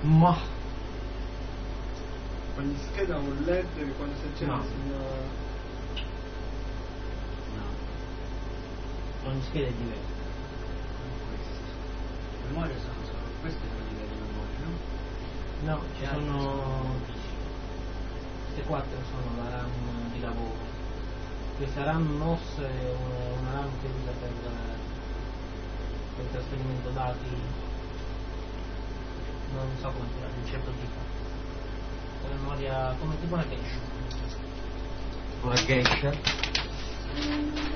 Ma ogni scheda ha un LED che quando si accende No. segna... No, ogni scheda è diversa. queste. Le memorie sono queste sono i livelli di memoria, no? No, ci sono queste 4 sono la RAM di lavoro. Questa RAM NOS è una RAM che usa per il trasferimento dati, non so come si chiama, di un certo tipo. La memoria come tipo una cache. Una cache.